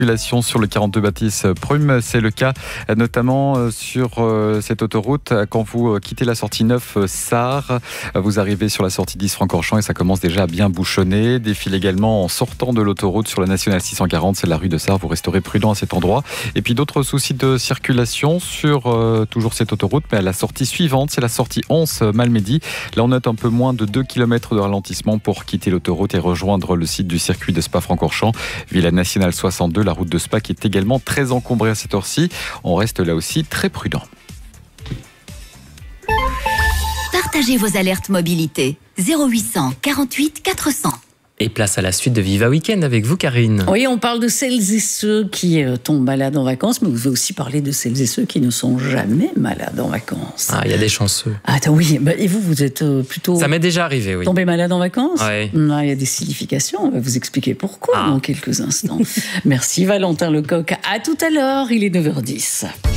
Sur le 42 Baptiste Prume, c'est le cas notamment sur cette autoroute quand vous quittez la sortie 9 Sarre, vous arrivez sur la sortie 10 Francorchamps et ça commence déjà à bien bouchonner. Défile également en sortant de l'autoroute sur la nationale 640, c'est la rue de Sarre, vous resterez prudent à cet endroit. Et puis d'autres soucis de circulation sur toujours cette autoroute, mais à la sortie suivante, c'est la sortie 11 Malmedy. Là on note un peu moins de 2 km de ralentissement pour quitter l'autoroute et rejoindre le site du circuit de Spa-Francorchamps. Via la nationale 62, la route de Spa qui est également très encombrée à cette heure-ci. On reste là aussi très prudent. Partagez vos alertes mobilité. 0800 48 400. Et place à la suite de Viva Weekend avec vous, Karine. Oui, on parle de celles et ceux qui tombent malades en vacances, mais vous pouvez aussi parler de celles et ceux qui ne sont jamais malades en vacances. Ah, il y a des chanceux. Ah, oui. Et vous êtes plutôt... Ça m'est déjà arrivé, oui. Tombé malade en vacances ? Oui. Il y a des significations. On va vous expliquer pourquoi dans quelques instants. Merci Valentin Lecoq. À tout à l'heure, il est 9h10.